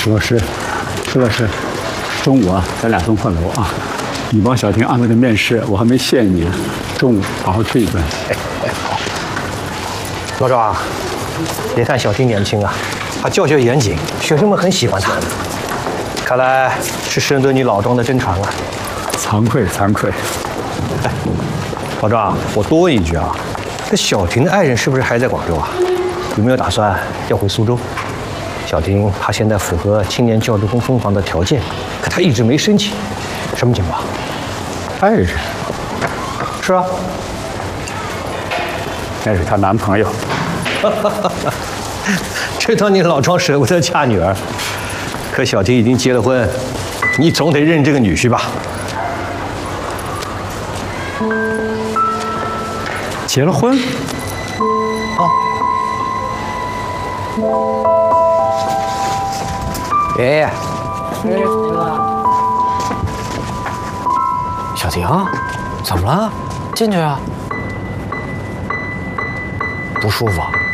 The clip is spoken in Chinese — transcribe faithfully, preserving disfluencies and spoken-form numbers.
楚老师，楚老师，中午啊，咱俩分换楼啊。你帮小婷安排的面试，我还没谢你，中午好好吃一顿。哎哎，好。 老赵啊，别看小婷年轻啊，她教学严谨，学生们很喜欢她。看来是深得你老庄的真传啊。 惭愧惭愧。 哎，老赵啊，我多问一句啊，这小婷的爱人是不是还在广州啊？有没有打算要回苏州？小婷她现在符合青年教职工分房的条件，可她一直没申请，什么情况？ 爱人？ 是啊， 那是她男朋友。 这当你老庄舍不得嫁女儿，可小婷已经结了婚，你总得认这个女婿吧？ 结了婚？ 啊。爷爷， 小婷，怎么了？进去啊。不舒服。